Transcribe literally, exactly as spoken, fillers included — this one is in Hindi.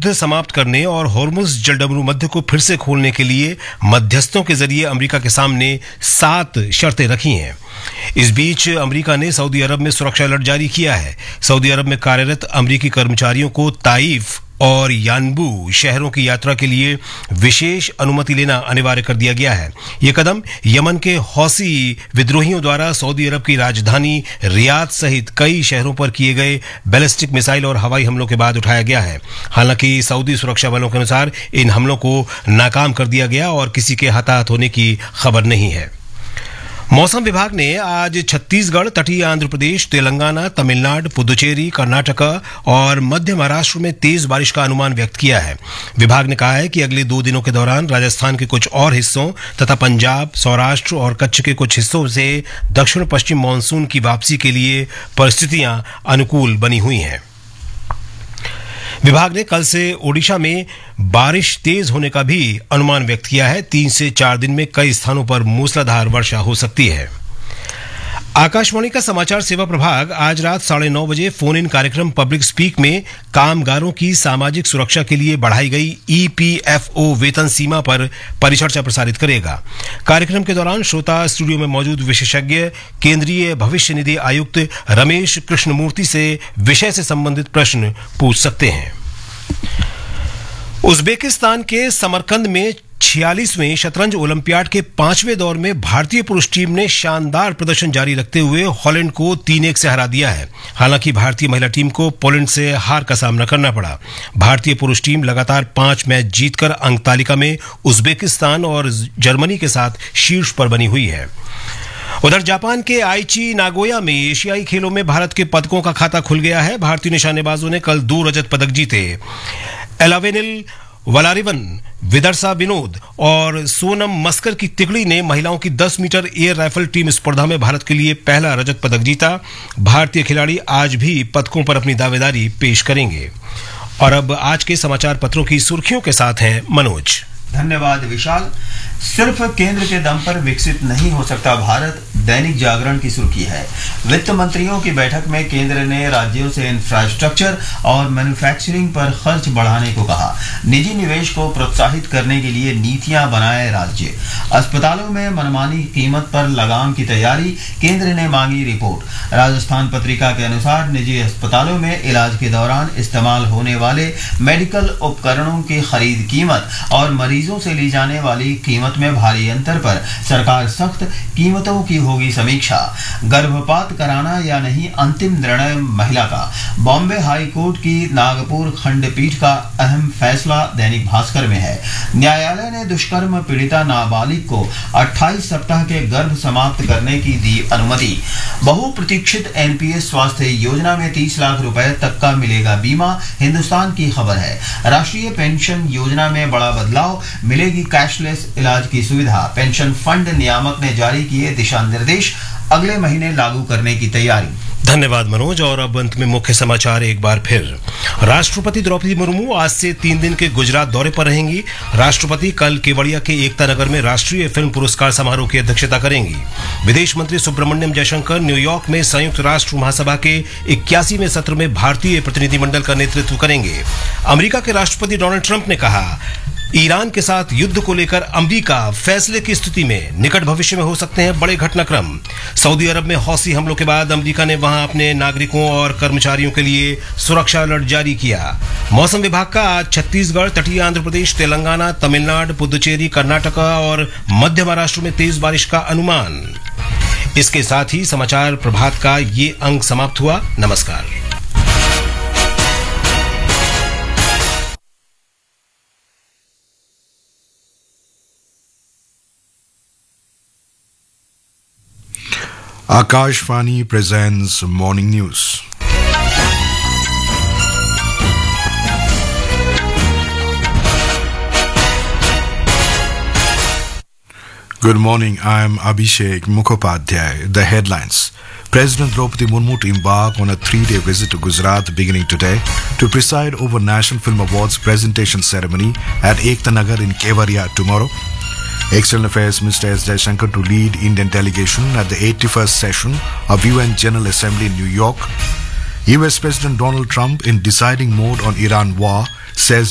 युद्ध समाप्त करने और हॉर्मुज़ जलडमरू मध्य को फिर से खोलने के लिए मध्यस्थों के जरिए अमेरिका के सामने सात शर्तें रखी हैं। इस बीच अमेरिका ने सऊदी अरब में सुरक्षा अलर्ट जारी किया है। सऊदी अरब में कार्यरत अमेरिकी कर्मचारियों को ताइफ और यानबू शहरों की यात्रा के लिए विशेष अनुमति लेना अनिवार्य कर दिया गया है। ये कदम यमन के हौसी विद्रोहियों द्वारा सऊदी अरब की राजधानी रियाद सहित कई शहरों पर किए गए बैलिस्टिक मिसाइल और हवाई हमलों के बाद उठाया गया है। हालांकि सऊदी सुरक्षा बलों के अनुसार इन हमलों को नाकाम कर दिया गया और किसी के हताहत होने की खबर नहीं है। मौसम विभाग ने आज छत्तीसगढ़, तटीय आंध्र प्रदेश, तेलंगाना, तमिलनाडु, पुदुचेरी, कर्नाटका और मध्य महाराष्ट्र में तेज बारिश का अनुमान व्यक्त किया है। विभाग ने कहा है कि अगले दो दिनों के दौरान राजस्थान के कुछ और हिस्सों तथा पंजाब, सौराष्ट्र और कच्छ के कुछ हिस्सों से दक्षिण पश्चिम मानसून की वापसी के लिए परिस्थितियां अनुकूल बनी हुई हैं। विभाग ने कल से ओडिशा में बारिश तेज होने का भी अनुमान व्यक्त किया है। तीन से चार दिन में कई स्थानों पर मूसलाधार वर्षा हो सकती है। आकाशवाणी का समाचार सेवा प्रभाग आज रात साढ़े नौ बजे फोन इन कार्यक्रम पब्लिक स्पीक में कामगारों की सामाजिक सुरक्षा के लिए बढ़ाई गई ई पी एफ ओ वेतन सीमा पर परिचर्चा प्रसारित करेगा। कार्यक्रम के दौरान श्रोता स्टूडियो में मौजूद विशेषज्ञ केंद्रीय भविष्य निधि आयुक्त रमेश कृष्णमूर्ति से विषय से संबंधित प्रश्न पूछ सकते हैं। उज्बेकिस्तान के समरकंद में छियालीसवें शतरंज ओलंपियाड के पांचवें दौर में भारतीय पुरुष टीम ने शानदार प्रदर्शन जारी रखते हुए हॉलैंड को तीन एक से हरा दिया है। हालांकि भारतीय महिला टीम को पोलैंड से हार का सामना करना पड़ा। भारतीय पुरुष टीम लगातार पांच मैच जीतकर अंक तालिका में उज्बेकिस्तान और जर्मनी के साथ शीर्ष पर बनी हुई है। उधर जापान के आईची नागोया में एशियाई खेलों में भारत के पदकों का खाता खुल गया है। भारतीय निशानेबाजों ने कल दो रजत पदक जीते। एलावेनिल वलारिवन, विदर्शा विनोद और सोनम मस्कर की तिगड़ी ने महिलाओं की दस मीटर एयर राइफल टीम स्पर्धा में भारत के लिए पहला रजत पदक जीता। भारतीय खिलाड़ी आज भी पदकों पर अपनी दावेदारी पेश करेंगे। और अब आज के समाचार पत्रों की सुर्खियों के साथ हैं मनोज। धन्यवाद विशाल। सिर्फ केंद्र के दम पर विकसित नहीं हो सकता भारत, दैनिक जागरण की सुर्खी है। वित्त मंत्रियों की बैठक में केंद्र ने राज्यों से इंफ्रास्ट्रक्चर और मैन्युफैक्चरिंग पर खर्च बढ़ाने को कहा। निजी निवेश को प्रोत्साहित करने के लिए नीतियां बनाए राज्य। अस्पतालों में मनमानी कीमत पर लगाम की तैयारी, केंद्र ने मांगी रिपोर्ट। राजस्थान पत्रिका के अनुसार निजी अस्पतालों में इलाज के दौरान इस्तेमाल होने वाले मेडिकल उपकरणों की खरीद कीमत और मरीजों से ली जाने वाली कीमत में भारी अंतर पर सरकार सख्त, कीमतों की होगी समीक्षा। गर्भपात कराना या नहीं, अंतिम निर्णय महिला का। बॉम्बे हाई कोर्ट की नागपुर खंडपीठ का अहम फैसला दैनिक भास्कर में है। न्यायालय ने दुष्कर्म पीड़िता नाबालिग को अट्ठाईस सप्ताह के गर्भ समाप्त करने की दी अनुमति। बहुप्रतीक्षित एन पी एस स्वास्थ्य योजना में तीस लाख रुपए तक का मिलेगा बीमा, हिंदुस्तान की खबर है। राष्ट्रीय पेंशन योजना में बड़ा बदलाव, मिलेगी कैशलेस इलाज की सुविधा। पेंशन फंड नियामक ने जारी किए दिशा निर्देश, अगले महीने लागू करने की तैयारी। धन्यवाद मनोज। और अब अंत में मुख्य समाचार एक बार फिर। राष्ट्रपति द्रौपदी मुर्मू आज से तीन दिन के गुजरात दौरे पर रहेंगी। राष्ट्रपति कल केवड़िया के एकता नगर में राष्ट्रीय फिल्म पुरस्कार समारोह की अध्यक्षता करेंगी। विदेश मंत्री सुब्रमण्यम जयशंकर न्यूयॉर्क में संयुक्त राष्ट्र महासभा के इक्यासीवें सत्र में भारतीय प्रतिनिधिमंडल का नेतृत्व करेंगे। अमेरिका के राष्ट्रपति डोनाल्ड ट्रंप ने कहा, ईरान के साथ युद्ध को लेकर अमेरिका फैसले की स्थिति में, निकट भविष्य में हो सकते हैं बड़े घटनाक्रम। सऊदी अरब में हौसी हमलों के बाद अमेरिका ने वहां अपने नागरिकों और कर्मचारियों के लिए सुरक्षा अलर्ट जारी किया। मौसम विभाग का आज छत्तीसगढ़, तटीय आंध्र प्रदेश, तेलंगाना, तमिलनाडु, पुदुचेरी, कर्नाटका और मध्य महाराष्ट्र में तेज बारिश का अनुमान। इसके साथ ही समाचार प्रभात का ये अंक समाप्त हुआ। नमस्कार। Akashvani presents Morning News. Good morning, I am Abhishek Mukhopadhyay. The headlines. President Draupadi Murmu to embark on a three-day visit to Gujarat beginning today to preside over National Film Awards presentation ceremony at Ekta Nagar in Kevadia tomorrow. External Affairs Minister S. Jaishankar to lead Indian delegation at the eighty-first session of U N General Assembly in New York. U S President Donald Trump in deciding mode on Iran war says